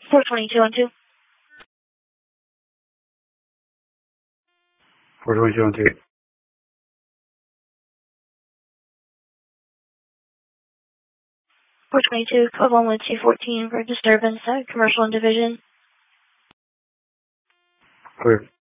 422 on 2. 422 on 2. 422, club 1 with 214 for disturbance at Commercial and Division. Clear.